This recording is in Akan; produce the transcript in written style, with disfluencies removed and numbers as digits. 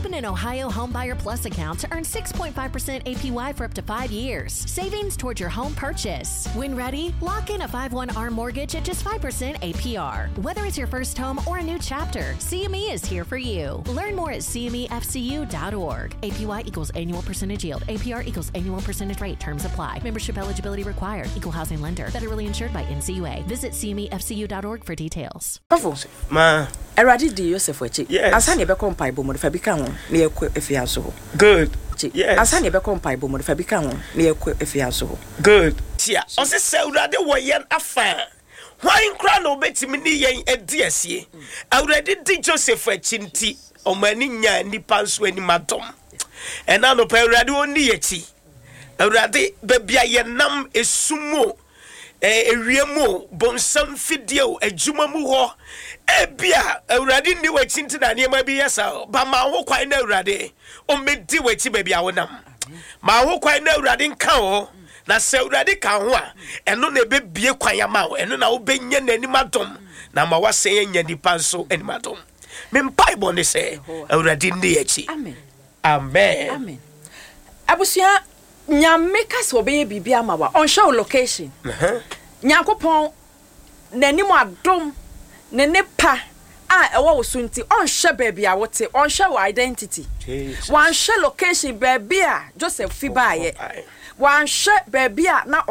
Open an Ohio Homebuyer Plus account to earn 6.5% APY for up to 5 years. Savings towards your home purchase. When ready, lock in a 5/1 ARM mortgage at just 5% APR. Whether it's your first home or a new chapter, CME is here for you. Learn more at CMEFCU.org. APY equals annual percentage yield. APR equals annual percentage rate. Terms apply. Membership eligibility required. Equal housing lender. Federally insured by NCUA. Visit CMEFCU.org for details. Ma. Eradi di Joseph Wechi. Yes. Asani ebe kompa ibo mo fabika won na ekwe efiaso. Good. Yes. Asani ebe kompa ibo mo fabika won na ekwe efiaso. Good. Tia. Ose se urade wo yen afa. Why nkra no betimi ni yen ediesie. Already di Joseph Wechi nti omani nya nipa nso ani madom. Ena no pa urade oni yechi. Urade bebia yenam esumo. Ewiemo bonsam fidio adwuma mu ho ebia awurade ni wachi ntina ne ma bi yesa ba ma ho kwan na awurade o medi wachi ba bia wonam ma ho kwan na awurade nka ho na se awurade ka ho a eno na ebebie kwan ya ma ho eno na wo benya nanim adom na ma wase nya nipa nso anim adom me Bible ne se awurade ni yachi Amen. Amen. Amen. Abusia nyame kase obeye bibia ma wa on show location. Nyakopon nanim adom ne nepa a ewo wosunti on hwe baby a wote on hwe identity. Wan hwe location baby a Joseph Fibaye. Wan hwe baby a na